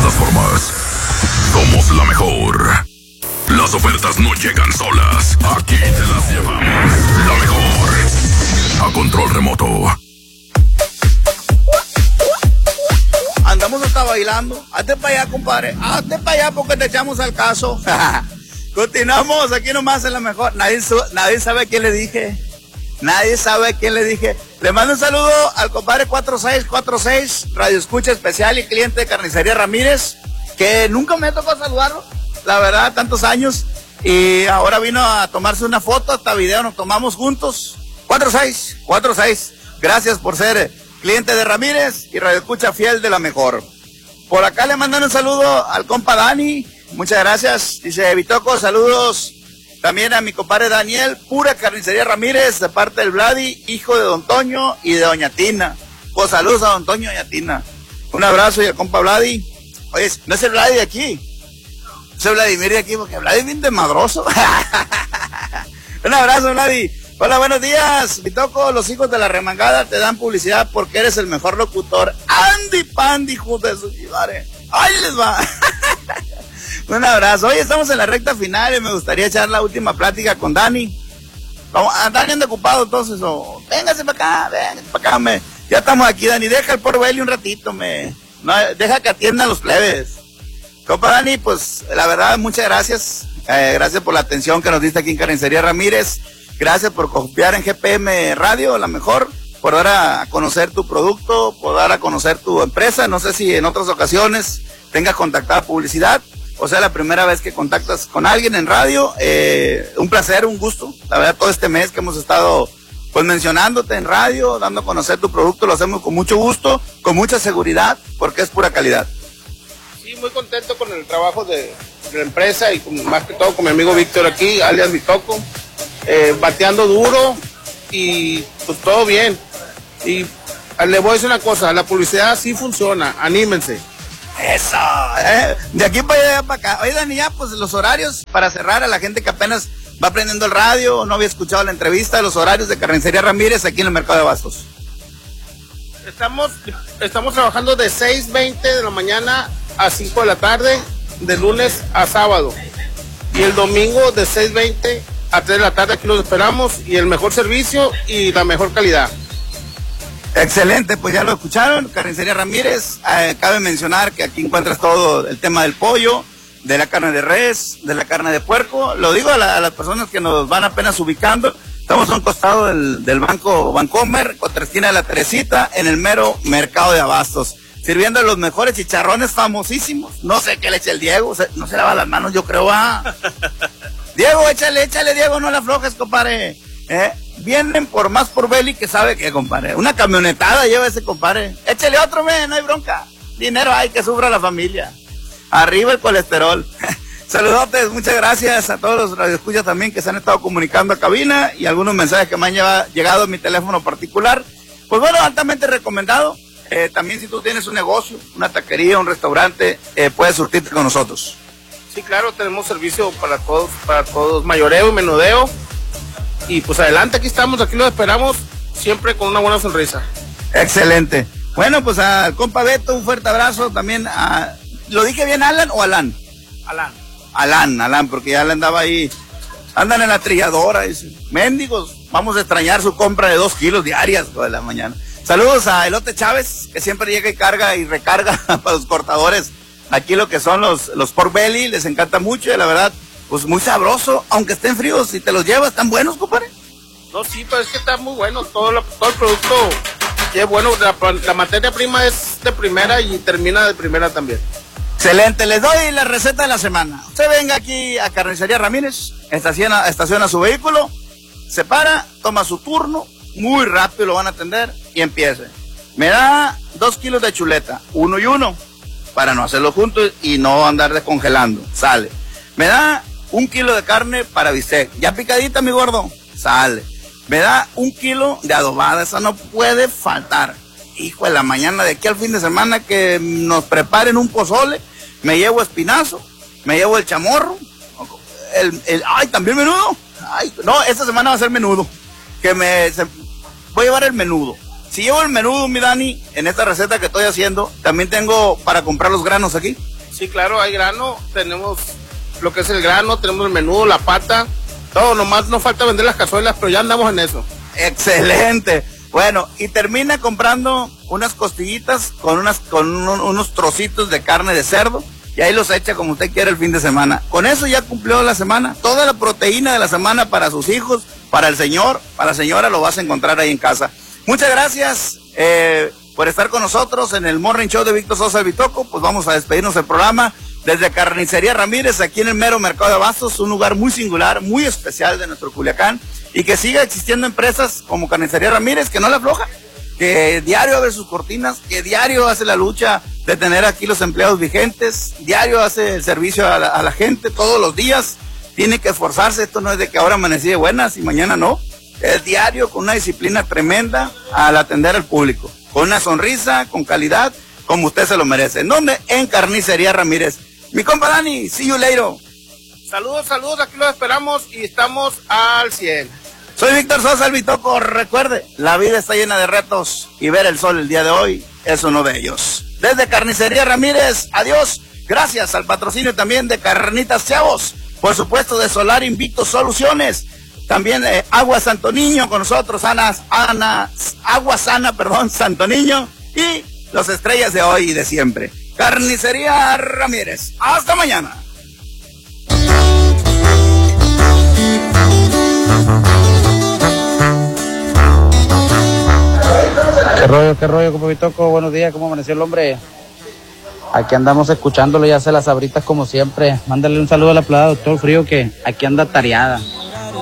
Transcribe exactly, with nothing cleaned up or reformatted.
todas formas, somos la mejor. Las ofertas no llegan solas. Aquí te las llevamos. La mejor. A control remoto. Andamos hasta bailando. Hazte para allá, compadre. Hazte para allá porque te echamos al caso. Continuamos aquí nomás en la mejor. Nadie, nadie sabe a quién le dije. Nadie sabe a quién le dije. Le mando un saludo al compadre cuatro seis cuatro seis, radio escucha especial y cliente de Carnicería Ramírez, que nunca me tocó saludarlo, la verdad, tantos años. Y ahora vino a tomarse una foto, hasta video nos tomamos juntos. cuatro seis cuatro seis, gracias por ser cliente de Ramírez y radio escucha fiel de la mejor. Por acá le mandan un saludo al compa Dani, muchas gracias. Dice Vitoco, saludos también a mi compadre Daniel, pura Carnicería Ramírez, de parte del Vladi, hijo de Don Toño y de Doña Tina. Pues saludos a Don Toño y a Tina. Un abrazo y al compa Vladi. Oye, no es el Vladi de aquí, es el Vladimir de aquí, porque Vladi es bien desmadroso. Un abrazo, Vladi. Hola, buenos días, Vitoco, los hijos de la remangada te dan publicidad porque eres el mejor locutor. Andy Pandy, hijo de su chivare. ¡Ay, les va! Un abrazo. Hoy estamos en la recta final y me gustaría echar la última plática con Dani. Vamos, a Dani anda ocupado entonces, o véngase para acá, véngase para acá, me. Ya estamos aquí, Dani, deja el por Belly un ratito, me. No, deja que atiendan los plebes. Compa Dani, pues, la verdad, muchas gracias. Eh, gracias por la atención que nos diste aquí en Carnicería Ramírez. Gracias por confiar en G P M Radio, la mejor, por dar a conocer tu producto, por dar a conocer tu empresa. No sé si en otras ocasiones tengas contactada publicidad, o sea, la primera vez que contactas con alguien en radio. Eh, un placer, un gusto. La verdad, todo este mes que hemos estado pues mencionándote en radio, dando a conocer tu producto, lo hacemos con mucho gusto, con mucha seguridad, porque es pura calidad. Sí, muy contento con el trabajo de, de la empresa y con, más que todo con mi amigo Víctor aquí, alias Vitoco. Eh, bateando duro y pues todo bien. Y le voy a decir una cosa, la publicidad sí funciona, anímense. Eso, eh, de aquí para allá para acá. Oye, Dani, ya pues los horarios para cerrar a la gente que apenas va aprendiendo el radio, no había escuchado la entrevista, los horarios de Carnicería Ramírez aquí en el Mercado de Abastos. Estamos, estamos trabajando de seis veinte de la mañana a cinco de la tarde, de lunes a sábado. Y el domingo de seis veinte a tres de la tarde aquí los esperamos, y el mejor servicio y la mejor calidad. Excelente, pues ya lo escucharon, Carnicería Ramírez. Eh, cabe mencionar que aquí encuentras todo el tema del pollo, de la carne de res, de la carne de puerco. Lo digo a, la, a las personas que nos van apenas ubicando. Estamos a un costado del, del Banco Bancomer, contra esquina de la Teresita, en el mero Mercado de Abastos, sirviendo los mejores chicharrones famosísimos. No sé qué le echa el Diego, se, no se lava las manos, yo creo. Ah. Diego, échale, échale, Diego, no la aflojes, compadre. ¿Eh? Vienen por más por Belly que sabe que, compadre. Una camionetada lleva ese compadre. Échale otro, me, no hay bronca. Dinero hay, que sufra la familia. Arriba el colesterol. Saludotes, muchas gracias a todos los radioescuchas también que se han estado comunicando a cabina y algunos mensajes que me han llevado, llegado a mi teléfono particular. Pues bueno, altamente recomendado. Eh, también si tú tienes un negocio, una taquería, un restaurante, eh, puedes surtirte con nosotros. Sí, claro, tenemos servicio para todos, para todos, mayoreo y menudeo. Y pues adelante, aquí estamos, aquí los esperamos, siempre con una buena sonrisa. Excelente. Bueno, pues al compa Beto, un fuerte abrazo también a... ¿Lo dije bien, Alan o Alan? Alan. Alan, Alan, porque ya le andaba ahí, andan en la trilladora, dice. Méndigos, vamos a extrañar su compra de dos kilos diarias de la mañana. Saludos a Elote Chávez, que siempre llega y carga y recarga para los cortadores. Aquí lo que son los, los pork belly, les encanta mucho y la verdad, pues muy sabroso, aunque estén fríos, si te los llevas, ¿están buenos, compadre? No, sí, pero es que está muy bueno, todo, lo, todo el producto es bueno, la, la materia prima es de primera y termina de primera también. Excelente, les doy la receta de la semana. Usted venga aquí a Carnicería Ramírez, estaciona, estaciona su vehículo, se para, toma su turno, muy rápido lo van a atender y empiece. Me da dos kilos de chuleta, uno y uno, para no hacerlo juntos y no andar descongelando, sale. Me da un kilo de carne para bistec, ya picadita mi gordo, sale. Me da un kilo de adobada, esa no puede faltar. Hijo de la mañana, de aquí al fin de semana que nos preparen un pozole, me llevo espinazo, me llevo el chamorro, el, el ay, también menudo. Ay, no, esta semana va a ser menudo, que me, se, voy a llevar el menudo. Si llevo el menudo, mi Dani, en esta receta que estoy haciendo, también tengo para comprar los granos aquí. Sí, claro, hay grano, tenemos lo que es el grano, tenemos el menudo, la pata, todo, nomás nos falta vender las cazuelas, pero ya andamos en eso. Excelente. Bueno, y termina comprando unas costillitas con unas con un, unos trocitos de carne de cerdo y ahí los echa como usted quiere el fin de semana. Con eso ya cumplió la semana. Toda la proteína de la semana para sus hijos, para el señor, para la señora, lo vas a encontrar ahí en casa. Muchas gracias eh, por estar con nosotros en el Morning Show de Víctor Sosa el Bitoco. Pues vamos a despedirnos del programa desde Carnicería Ramírez, aquí en el mero mercado de Abastos, un lugar muy singular, muy especial de nuestro Culiacán, y que siga existiendo empresas como Carnicería Ramírez, que no la afloja, que diario abre sus cortinas, que diario hace la lucha de tener aquí los empleados vigentes, diario hace el servicio a la, a la gente todos los días, tiene que esforzarse. Esto no es de que ahora amanecí de buenas y mañana no, es diario con una disciplina tremenda al atender al público, con una sonrisa, con calidad, como usted se lo merece. ¿En dónde? En Carnicería Ramírez. Mi compa Dani, see you later. Saludos, saludos, aquí los esperamos y estamos al cien. Soy Víctor Sosa el Bitoco. Recuerde, la vida está llena de retos y ver el sol el día de hoy es uno de ellos. Desde Carnicería Ramírez, adiós. Gracias al patrocinio también de Carnitas Chavos, por supuesto de Solar Invicto Soluciones, también eh, Agua Santo Niño con nosotros, Ana, Ana, Agua Sana, perdón, Santo Niño, y los estrellas de hoy y de siempre. Carnicería Ramírez. Hasta mañana. ¿Qué rollo, qué rollo, compa Bitoco? Buenos días, ¿cómo amaneció el hombre? Aquí andamos escuchándolo, ya hace las sabritas como siempre. Mándale un saludo a la playa, doctor Frío, que aquí anda tareada.